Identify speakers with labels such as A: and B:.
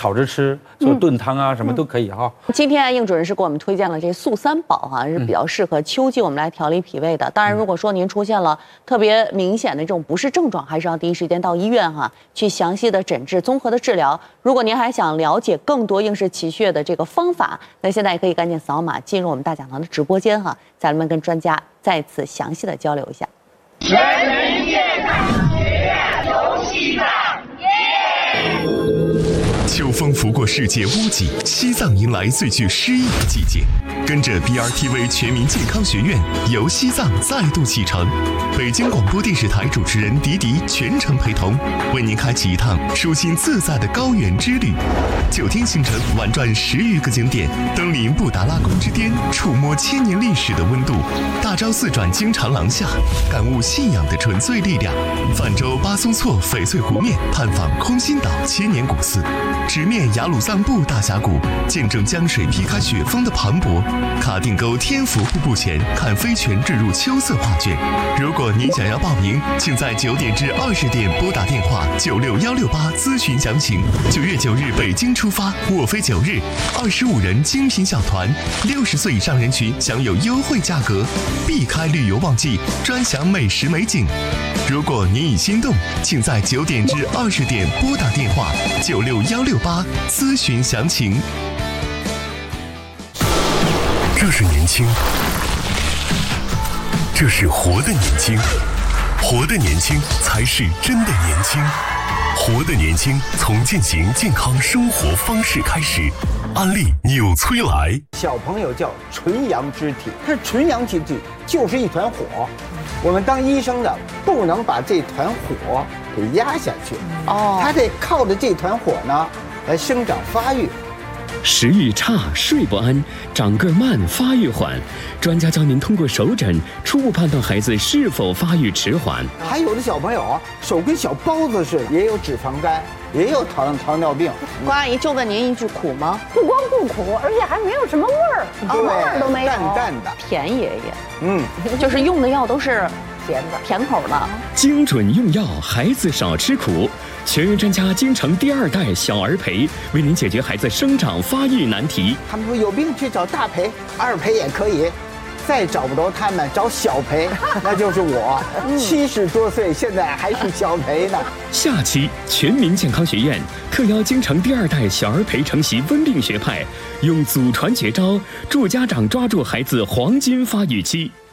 A: 烤着吃，做炖汤啊，什么都可以哈。
B: 今天应主任是给我们推荐了这素三宝哈，是比较适合秋季我们来调理脾胃的。当然，如果说您出现了特别明显的这种不适症状，还是要第一时间到医院哈，去详细的诊治、综合的治疗。如果您还想了解更多应试奇穴的这个方法，那现在也可以赶紧扫码进入我们大讲堂的直播间哈，咱们跟专家再次详细的交流一下。
C: 全民健康学院游戏吧！
D: 秋风拂过世界屋脊，西藏迎来最具诗意的季节。跟着 BRTV 全民健康学院游西藏再度启程，北京广播电视台主持人迪迪全程陪同，为您开启一趟舒心自在的高原之旅。9天行程，玩转10余个景点，登临布达拉宫之巅，触摸千年历史的温度。大昭寺转经长廊下，感悟信仰的纯粹力量。泛舟巴松措翡翠湖面，探访空心岛千年古寺。直面雅鲁藏布大峡谷，见证江水劈开雪峰的磅礴；卡定沟天府瀑布前，看飞泉坠入秋色画卷。如果您想要报名，请在9点至20点拨打电话96168咨询详情。9月9日北京出发，沃飞9日，25人精品小团，60岁以上人群享有优惠价格，避开旅游旺季，专享美食美景。如果您已心动，请在9点至20点拨打电话96168咨询详情。这是年轻，这是活的年轻，活的年轻才是真的年轻，活的年轻从践行健康生活方式开始。安利纽崔莱，
E: 小朋友叫纯阳之体，它纯阳之体就是一团火。我们当医生的不能把这团火给压下去，它得靠着这团火呢来生长发育。
F: 食欲差、睡不安、长个慢、发育缓，专家教您通过手诊初步判断孩子是否发育迟缓。
E: 还有的小朋友啊，手跟小包子似的，也有脂肪肝，也有糖尿病。
B: 关阿姨就问您一句，苦吗？
G: 不光不苦，而且还没有什么味儿，味儿都没有，
E: 淡淡的，
B: 甜爷爷，就是用的药都是
G: 甜的，
B: 甜口的。
F: 精准用药，孩子少吃苦。全员专家京城第2代小儿培为您解决孩子生长发育难题。
E: 他们说有病去找大培、二培也可以，再找不着他们找小培，那就是我。70多岁现在还是小培呢。
F: 下期全民健康学院特邀京城第2代小儿培承袭温病学派，用祖传绝招助家长抓住孩子黄金发育期。